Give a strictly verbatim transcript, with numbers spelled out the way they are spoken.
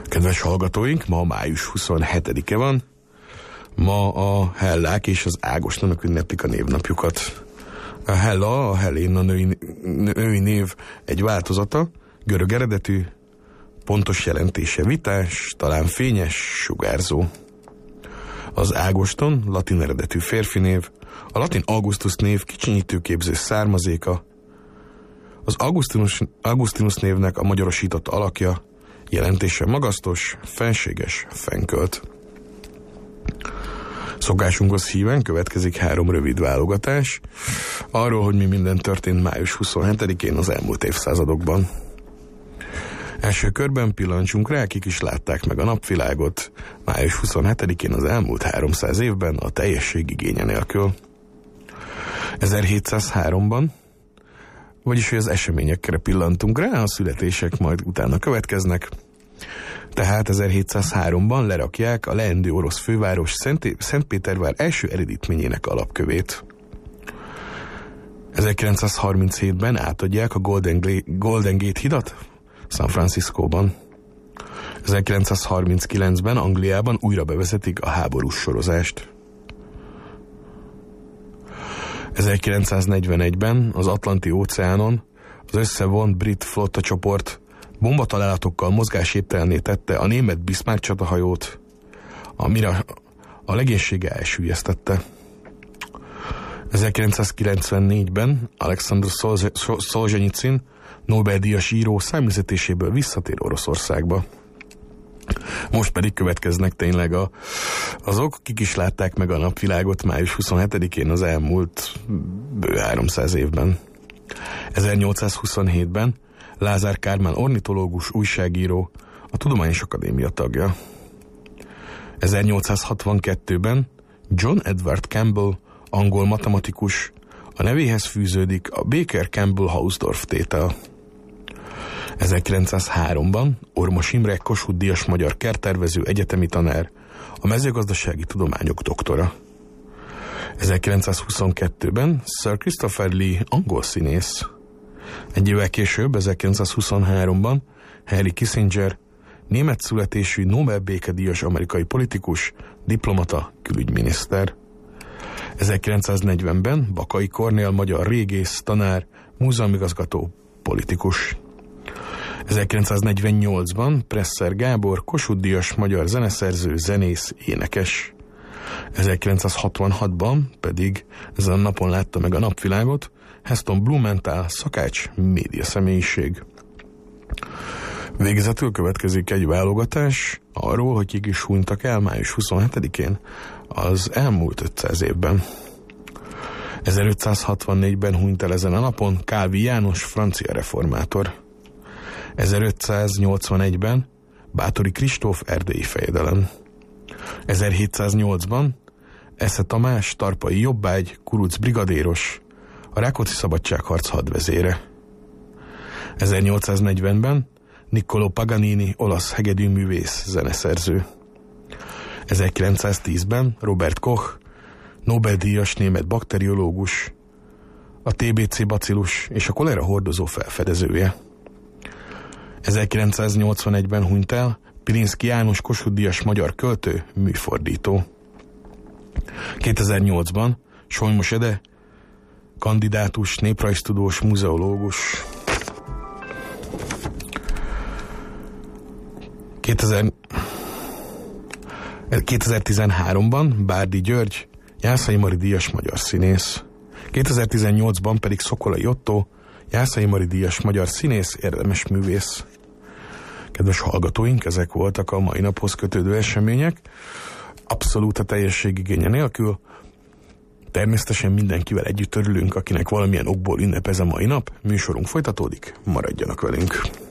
Kedves hallgatóink, ma május huszonhetedike van. Ma a Hellák és az Ágostonok ünneplik a névnapjukat. A Hella, a Helena női, női név egy változata, görög eredetű, pontos jelentése vitás, talán fényes, sugárzó. Az Ágoston, latin eredetű férfi név, a latin Augustus név kicsinyítőképző származéka. Az Augustinus, Augustinus névnek a magyarosított alakja, jelentése magasztos, fenséges, fenkölt. Szokásunkhoz híven következik három rövid válogatás arról, hogy mi minden történt május huszonhetedikén az elmúlt évszázadokban. Első körben pillancsunk rá, kik is látták meg a napvilágot május huszonhetedikén az elmúlt háromszáz évben a teljesség igénye nélkül. ezerhétszázháromban, vagyis hogy az eseményekre pillantunk rá, a születések majd utána következnek. Tehát ezerhétszázháromban lerakják a leendő orosz főváros Szent- Szentpétervár első eredítményének alapkövét. ezerkilencszázharminchétben átadják a Golden, Gla- Golden Gate hidat San Franciscóban. ezerkilencszázharminckilencben Angliában újra bevezetik a háborús sorozást. ezerkilencszáznegyvenegyben az Atlanti-óceánon az összevont brit flottacsoport bombatalálatokkal mozgásképtelenné tette a német Bismarck csatahajót, amire a legénysége elsüllyesztette. ezerkilencszázkilencvennégyben Alexander Szolzsenyicin Nobel-díjas író számüzetéséből visszatér Oroszországba. Most pedig következnek tényleg a, azok, kik is látták meg a napvilágot május huszonhetedikén az elmúlt bő háromszáz évben. ezernyolcszázhuszonhétben Lázár Kármán ornitológus, újságíró, a Tudományos Akadémia tagja. ezernyolcszázhatvankettőben John Edward Campbell, angol matematikus, a nevéhez fűződik a Baker-Campbell-Hausdorff tétel. ezerkilencszázháromban Ormos Imre, Kossuth-díjas magyar kerttervező, egyetemi tanár, a mezőgazdasági tudományok doktora. ezerkilencszázhuszonkettőben Sir Christopher Lee, angol színész. Egy évvel később, ezerkilencszázhuszonháromban Henry Kissinger, német születésű Nobel békedíjas amerikai politikus, diplomata, külügyminiszter. ezerkilencszáznegyvenben Bakai Kornél, magyar régész, tanár, múzeumigazgató, politikus. ezerkilencszáznegyvennyolcban Presser Gábor, Kossuth-díjas magyar zeneszerző, zenész, énekes. ezerkilencszázhatvanhatban pedig ezen a napon látta meg a napvilágot Heston Blumenthal, szakács, média személyiség. Végezetül következik egy válogatás arról, hogy kik is hunytak el május huszonhetedikén az elmúlt ötszáz évben. ezerötszázhatvannégyben hunyt el ezen a napon Kálvin János, francia reformátor. ezerötszáznyolcvanegyben Báthori Kristóf, erdélyi fejedelem. ezerhétszáznyolcban Esze Tamás, tarpai jobbágy, kuruc brigadéros, a Rákóczi szabadságharc hadvezére. ezernyolcszáznegyvenben Niccolò Paganini, olasz hegedűművész, zeneszerző. ezerkilencszáztízben Robert Koch, Nobel-díjas német bakteriológus, a té bé cé bacillus és a kolera hordozó felfedezője. ezerkilencszáznyolcvanegyben hunyt el Pilinszky János, Kossuth-díjas magyar költő, műfordító. kétezer-nyolcban Solymos Ede, kandidátus, néprajztudós, muzeológus. kétezer-tizenháromban Bárdi György, Jászai Mari díjas magyar színész. kétezer-tizennyolcban pedig Szokolai Otto, Jászai Mari díjas magyar színész, érdemes művész. Kedves hallgatóink, ezek voltak a mai naphoz kötődő események. Abszolút a teljesség igénye nélkül. Természetesen mindenkivel együtt örülünk, akinek valamilyen okból ünnep ez a mai nap. Műsorunk folytatódik, maradjanak velünk.